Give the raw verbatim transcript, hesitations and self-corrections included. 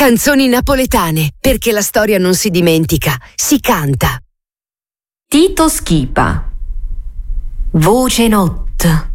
Canzoni napoletane, perché la storia non si dimentica, si canta. Tito Schipa. Voce notte.